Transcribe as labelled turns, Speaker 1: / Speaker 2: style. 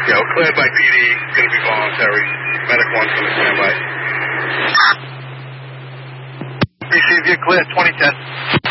Speaker 1: cleared by PD, going to be voluntary. Medic 1's going to stand by.
Speaker 2: Receive you, clear, 2010.